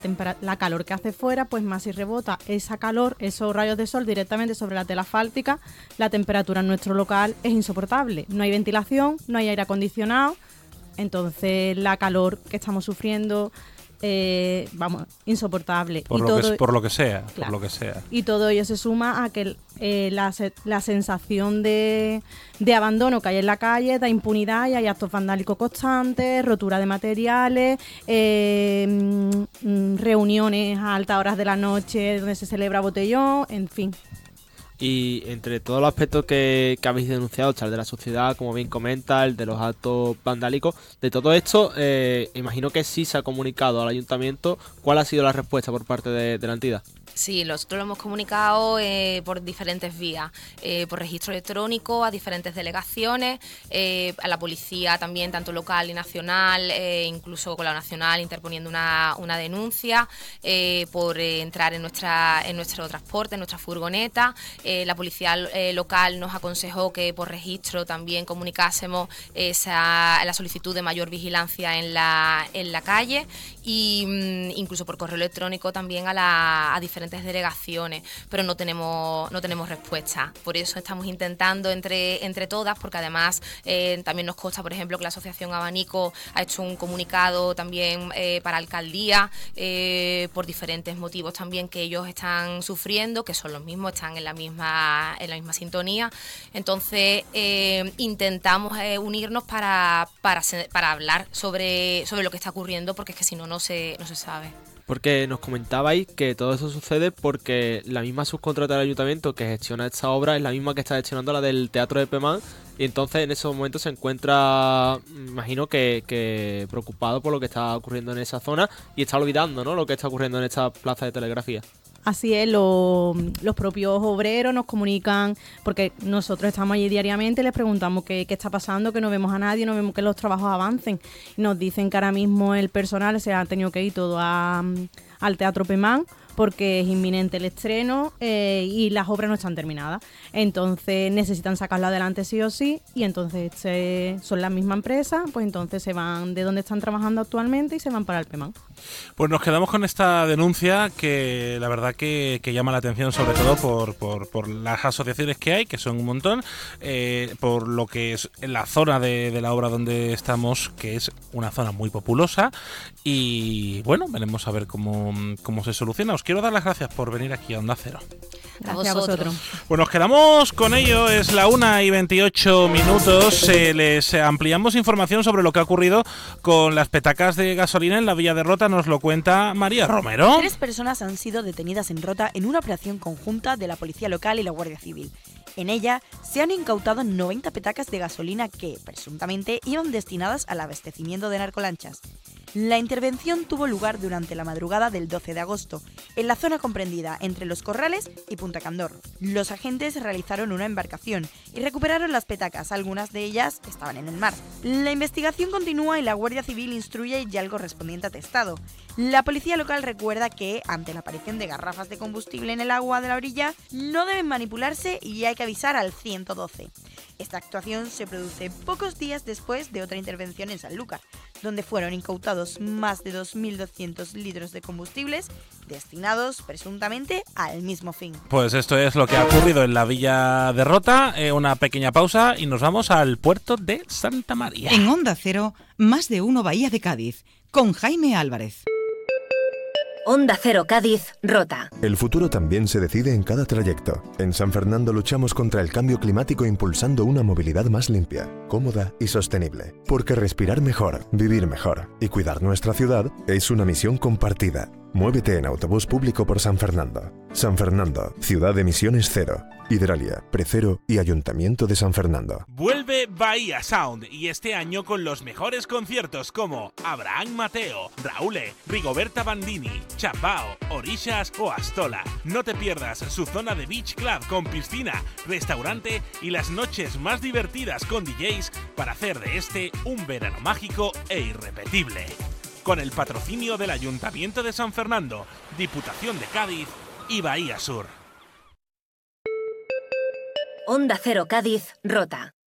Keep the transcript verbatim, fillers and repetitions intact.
tempera- la calor que hace fuera, pues más si rebota esa calor, esos rayos de sol directamente sobre la tela asfáltica, la temperatura en nuestro local es insoportable. No hay ventilación, no hay aire acondicionado, entonces la calor que estamos sufriendo, eh, vamos, insoportable. Por, y lo, todo, que, por lo que sea, claro, por lo que sea. Y todo ello se suma a que eh, la, se- la sensación de, de abandono que hay en la calle, de impunidad, y hay actos vandálicos constantes, rotura de materiales, eh, mm, mm, reuniones a altas horas de la noche donde se celebra botellón, en fin. Y entre todos los aspectos que, que habéis denunciado, el de la sociedad, como bien comenta, el de los actos vandálicos, de todo esto, eh, imagino que sí se ha comunicado al ayuntamiento. ¿Cuál ha sido la respuesta por parte de, de la entidad? Sí, nosotros lo hemos comunicado eh, por diferentes vías, eh, por registro electrónico, a diferentes delegaciones, eh, a la policía también, tanto local y nacional, eh, incluso con la nacional interponiendo una, una denuncia eh, por eh, entrar en nuestra en nuestro transporte, en nuestra furgoneta. Eh, la policía eh, local nos aconsejó que por registro también comunicásemos esa, la solicitud de mayor vigilancia en la, en la calle, y mm, incluso por correo electrónico también a, la, a diferentes delegaciones, pero no tenemos no tenemos respuesta. Por eso estamos intentando entre entre todas, porque además eh, también nos consta, por ejemplo, que la asociación Abanico ha hecho un comunicado también eh, para alcaldía eh, por diferentes motivos también que ellos están sufriendo, que son los mismos, están en la misma en la misma sintonía. Entonces eh, intentamos eh, unirnos para para para hablar sobre sobre lo que está ocurriendo, porque es que si no no se no se sabe. Porque nos comentabais que todo eso sucede porque la misma subcontrata del ayuntamiento que gestiona esta obra es la misma que está gestionando la del Teatro de Pemán, y entonces en esos momentos se encuentra, imagino que, que preocupado por lo que está ocurriendo en esa zona, y está olvidando, ¿no?, lo que está ocurriendo en esta plaza de telegrafía. Así es, lo, los propios obreros nos comunican, porque nosotros estamos allí diariamente y les preguntamos qué, qué está pasando, que no vemos a nadie, no vemos que los trabajos avancen. Nos dicen que ahora mismo el personal se ha tenido que ir todo a, al Teatro Pemán, porque es inminente el estreno eh, y las obras no están terminadas. Entonces necesitan sacarlo adelante sí o sí, y entonces este, son la misma empresa, pues entonces se van de donde están trabajando actualmente y se van para el Pemán. Pues nos quedamos con esta denuncia que la verdad que, que llama la atención, sobre todo por, por, por las asociaciones que hay, que son un montón, eh, por lo que es en la zona de, de la obra donde estamos, que es una zona muy populosa, y bueno, veremos a ver cómo, cómo se soluciona. Os quiero dar las gracias por venir aquí a Onda Cero. Gracias a vosotros. Pues nos quedamos con ello, es la una y veintiocho minutos. Eh, les ampliamos información sobre lo que ha ocurrido con las petacas de gasolina en la Villa de Rota. Nos lo cuenta María Romero. Tres personas han sido detenidas en Rota en una operación conjunta de la Policía Local y la Guardia Civil. En ella se han incautado noventa petacas de gasolina que, presuntamente, iban destinadas al abastecimiento de narcolanchas. La intervención tuvo lugar durante la madrugada del doce de agosto, en la zona comprendida entre Los Corrales y Punta Candor. Los agentes realizaron una embarcación y recuperaron las petacas, algunas de ellas estaban en el mar. La investigación continúa y la Guardia Civil instruye ya el correspondiente atestado. La policía local recuerda que, ante la aparición de garrafas de combustible en el agua de la orilla, no deben manipularse y hay que avisar al ciento doce. Esta actuación se produce pocos días después de otra intervención en Sanlúcar, donde fueron incautados más de dos mil doscientos litros de combustibles destinados presuntamente al mismo fin. Pues esto es lo que ha ocurrido en la Villa de Rota. Eh, una pequeña pausa y nos vamos al puerto de Santa María. En Onda Cero, más de uno Bahía de Cádiz, con Jaime Álvarez. Onda Cero Cádiz, Rota. El futuro también se decide en cada trayecto. En San Fernando luchamos contra el cambio climático impulsando una movilidad más limpia, cómoda y sostenible. Porque respirar mejor, vivir mejor y cuidar nuestra ciudad es una misión compartida. Muévete en autobús público por San Fernando. San Fernando, ciudad de emisiones cero. Hidralia, Precero y Ayuntamiento de San Fernando. Vuelve Bahía Sound, y este año con los mejores conciertos como Abraham Mateo, Raúle, Rigoberta Bandini, Chambao, Orishas o Astola. No te pierdas su zona de Beach Club con piscina, restaurante y las noches más divertidas con D Js para hacer de este un verano mágico e irrepetible. Con el patrocinio del Ayuntamiento de San Fernando, Diputación de Cádiz y Bahía Sur. Onda Cero Cádiz, Rota.